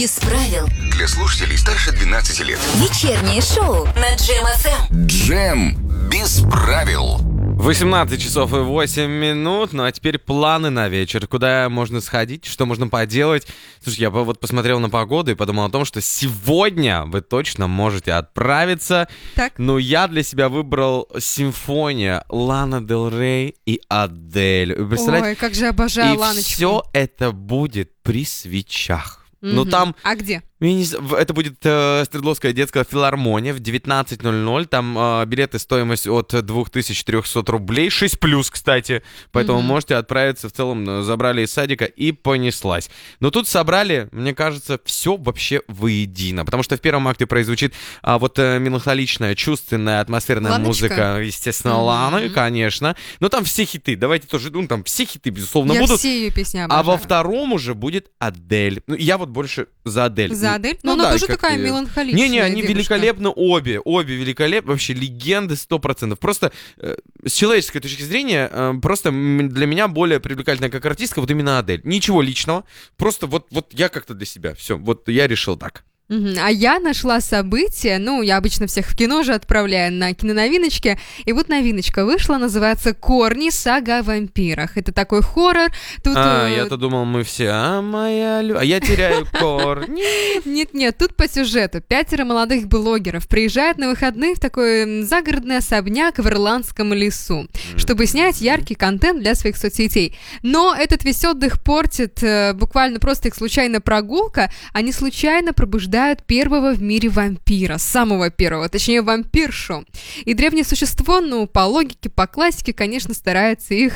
Без правил. Для слушателей старше 12 лет. Вечернее шоу на Джем ФМ. Джем без правил. 18 часов и 8 минут, ну а теперь планы на вечер. Куда можно сходить, что можно поделать? Слушай, я вот посмотрел на погоду и подумал о том, что сегодня вы точно можете отправиться. Так. Но я для себя выбрал «Симфония», Лана Дель Рей и Адель. Вы представляете? Ой, как же обожаю И Ланочку. все это будет при свечах. Но там... А где? Это будет Свердловская детская филармония в 19:00. Там билеты стоимость от 2300 рублей. 6+, кстати. Поэтому можете отправиться. В целом забрали из садика и понеслась. Но тут собрали, мне кажется, все вообще воедино. Потому что в первом акте прозвучит меланхоличная, чувственная, атмосферная Ланочка? музыка. Естественно, Ланы, конечно. Но там все хиты. Давайте тоже, там все хиты, безусловно, Я будут. все ее песни А обожаю. во втором уже будет Адель. Ну, я вот больше за Адель. За Адель? Ну Но она да, тоже как такая и- меланхоличная Не-не, они девушка. великолепны обе. Обе великолепны, вообще легенды 100%. Просто с человеческой точки зрения, просто для меня более привлекательная как артистка вот именно Адель. Ничего личного, просто вот я как-то для себя. Все, вот я решил так. А я нашла событие, я обычно всех в кино же отправляю на киноновиночки, и вот новиночка вышла, называется «Корни. Сага о вампирах». Это такой хоррор. Тут, Я-то думал, мы все, а я теряю корни. Нет, тут по сюжету 5 молодых блогеров приезжают на выходные в такой загородный особняк в ирландском лесу, чтобы снять яркий контент для своих соцсетей. Но этот весь отдых портит буквально просто их случайная прогулка. Они случайно пробуждают первого в мире вампира, самого первого, точнее вампиршу. И древнее существо, по логике, по классике, конечно, старается их,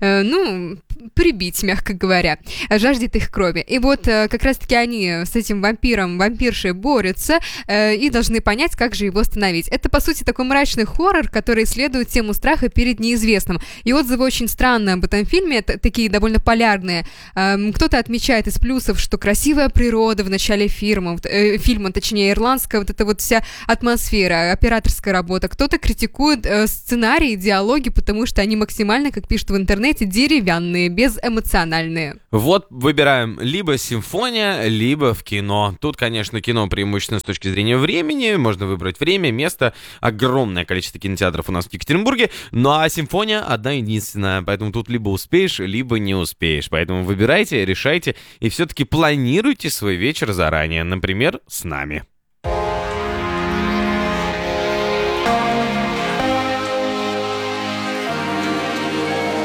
прибить, мягко говоря, жаждет их крови. И вот как раз-таки они с этим вампиром, вампиршей борются и должны понять, как же его остановить. Это, по сути, такой мрачный хоррор, который исследует тему страха перед неизвестным. И отзывы очень странные об этом фильме, такие довольно полярные. Кто-то отмечает из плюсов, что красивая природа в начале фильма, точнее, ирландская, вот эта вот вся атмосфера, операторская работа. Кто-то критикует сценарии, диалоги, потому что они максимально, как пишут в интернете, деревянные, безэмоциональные. Вот выбираем либо «Симфония», либо в кино. Тут, конечно, кино преимущественно с точки зрения времени. Можно выбрать время, место. Огромное количество кинотеатров у нас в Екатеринбурге. Ну а «Симфония» одна единственная. Поэтому тут либо успеешь, либо не успеешь. Поэтому выбирайте, решайте и все-таки планируйте свой вечер заранее. Например, с нами.